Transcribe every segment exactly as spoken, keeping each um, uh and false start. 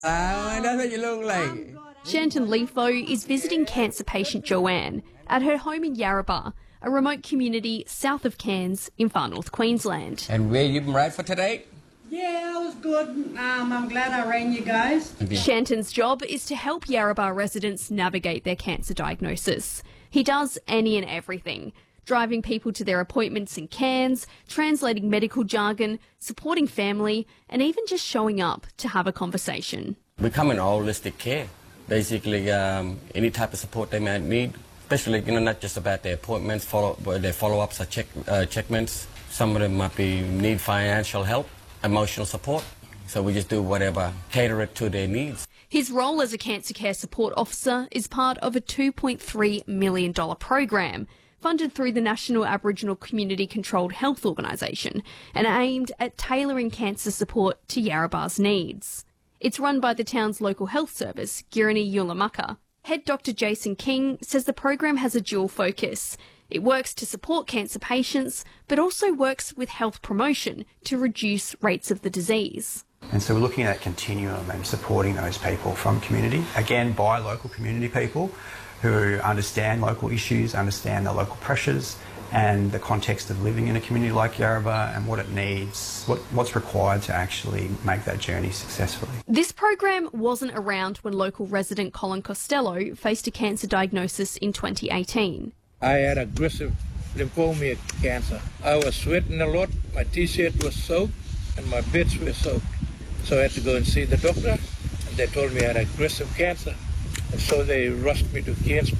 Ah, that's what you look like. Shanton Lefo is visiting cancer patient Joanne at her home in Yarrabah, a remote community south of Cairns in far north Queensland. And where you been right for today? Yeah, it was good. Um, I'm glad I rang you guys. Okay. Shanton's job is to help Yarrabah residents navigate their cancer diagnosis. He does any and everything, driving people to their appointments in Cairns, translating medical jargon, supporting family, and even just showing up to have a conversation. Becoming holistic care. Basically, um, any type of support they might need, especially, you know, not just about their appointments, follow, their follow-ups or check, uh, checkments. Some of them might be need financial help, emotional support. So we just do whatever, cater it to their needs. His role as a cancer care support officer is part of a two point three million dollars program funded through the National Aboriginal Community Controlled Health Organisation and aimed at tailoring cancer support to Yarrabah's needs. It's run by the town's local health service, Girrini Yulamukka. Head Doctor Jason King says the program has a dual focus. It works to support cancer patients, but also works with health promotion to reduce rates of the disease. And so we're looking at that continuum and supporting those people from community, again by local community people who understand local issues, understand the local pressures and the context of living in a community like Yarrabah and what it needs, what, what's required to actually make that journey successfully. This program wasn't around when local resident Colin Costello faced a cancer diagnosis in twenty eighteen. I had aggressive lymphoma cancer. I was sweating a lot, my t-shirt was soaked and my beds were soaked. So I had to go and see the doctor and they told me I had aggressive cancer. And so they rushed me to Cairns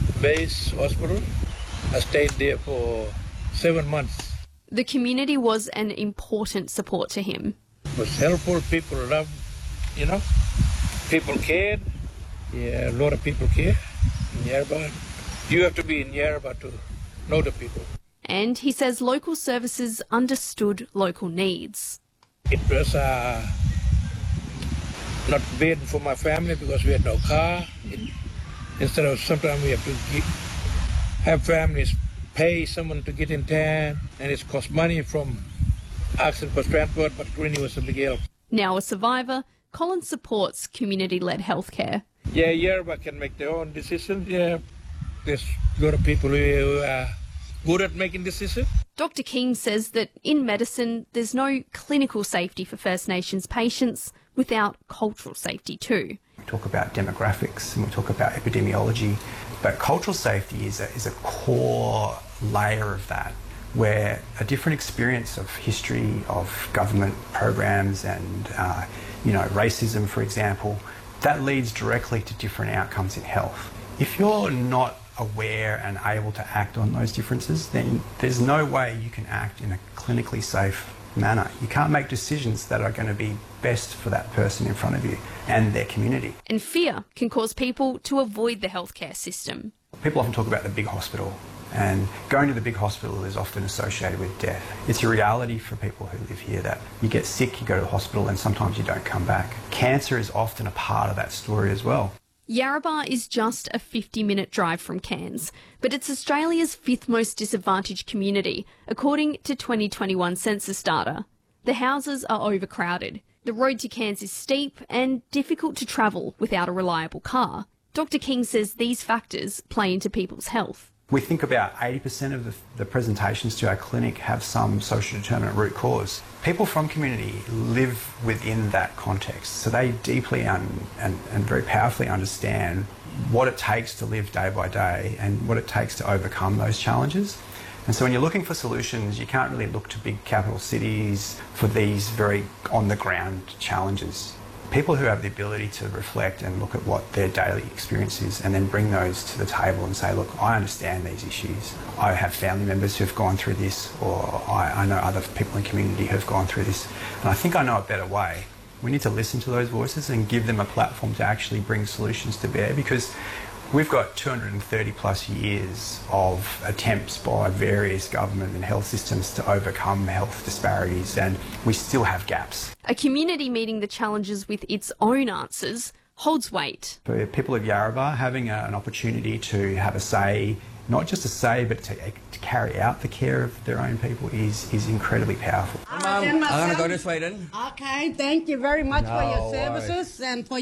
Base Hospital. I stayed there for seven months. The community was an important support to him. It was helpful, people loved, you know, people cared. Yeah, a lot of people care in Yarrabah. You have to be in Yarrabah to know the people. And he says local services understood local needs. It was uh, not bad for my family because we had no car. It, instead of sometimes we have to give, have families pay someone to get in town, and it costs money from asking for transport, but Greeny was a big help. Now a survivor, Colin supports community-led healthcare. Yeah, Yarrabah can make their own decisions. Yeah, there's a lot of people who are good at making decisions. Doctor King says that in medicine, there's no clinical safety for First Nations patients without cultural safety too. We talk about demographics and we talk about epidemiology, but cultural safety is a, is a core layer of that, where a different experience of history of government programs and uh, you know, racism, for example, that leads directly to different outcomes in health. If you're not aware and able to act on those differences, then there's no way you can act in a clinically safe manner. You can't make decisions that are going to be best for that person in front of you and their community. And fear can cause people to avoid the healthcare system. People often talk about the big hospital, and going to the big hospital is often associated with death. It's a reality for people who live here that you get sick, you go to the hospital, and sometimes you don't come back. Cancer is often a part of that story as well. Yarrabah is just a fifty minute drive from Cairns, but it's Australia's fifth most disadvantaged community, according to twenty twenty-one census data. The houses are overcrowded, the road to Cairns is steep and difficult to travel without a reliable car. Doctor King says these factors play into people's health. We think about eighty percent of the, the presentations to our clinic have some social determinant root cause. People from community live within that context, so they deeply un, and, and very powerfully understand what it takes to live day by day and what it takes to overcome those challenges. And so when you're looking for solutions, you can't really look to big capital cities for these very on-the-ground challenges. People who have the ability to reflect and look at what their daily experience is and then bring those to the table and say, look, I understand these issues. I have family members who have gone through this, or I, I know other people in community who have gone through this, and I think I know a better way. We need to listen to those voices and give them a platform to actually bring solutions to bear, because we've got two hundred thirty plus years of attempts by various government and health systems to overcome health disparities, and we still have gaps. A community meeting the challenges with its own answers holds weight. For people of Yarrabah, having a, an opportunity to have a say not just to say, but to, to carry out the care of their own people is, is incredibly powerful. I send I'm going to myself- go this way then. Okay, thank you very much for No your worries. services and for